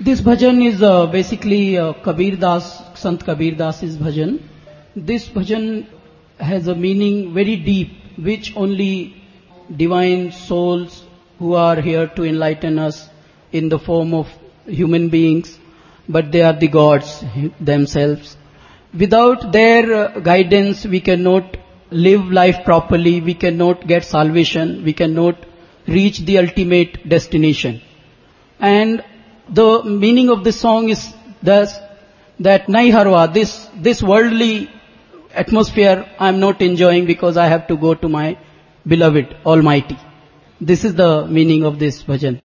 This bhajan is basically Kabir Das, Sant Kabir Das's bhajan. This bhajan has a meaning very deep, which only divine souls who are here to enlighten us in the form of human beings, but they are the gods themselves. Without their guidance, we cannot live life properly, we cannot get salvation, we cannot reach the ultimate destination. And the meaning of this song is thus that Nahi Harwa, this worldly atmosphere I am not enjoying because I have to go to my beloved Almighty. This is the meaning of this bhajan.